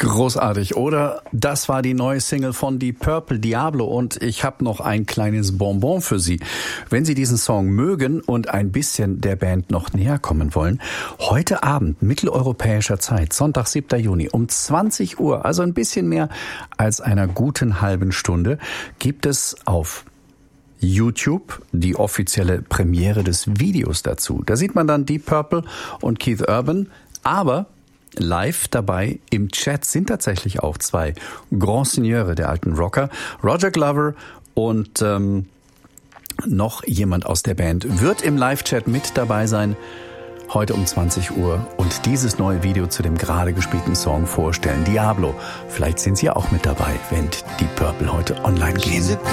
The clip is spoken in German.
Großartig, oder? Das war die neue Single von Deep Purple, Diablo, und ich habe noch ein kleines Bonbon für Sie. Wenn Sie diesen Song mögen und ein bisschen der Band noch näher kommen wollen, heute Abend mitteleuropäischer Zeit, Sonntag, 7. Juni um 20 Uhr, also ein bisschen mehr als einer guten halben Stunde, gibt es auf YouTube die offizielle Premiere des Videos dazu. Da sieht man dann Deep Purple und Keith Urban, aber live dabei im Chat sind tatsächlich auch zwei Grand Seigneurs der alten Rocker, Roger Glover und noch jemand aus der Band wird im Live-Chat mit dabei sein, heute um 20 Uhr und dieses neue Video zu dem gerade gespielten Song vorstellen, Diablo. Vielleicht sind Sie auch mit dabei, wenn Deep Purple heute online gehen.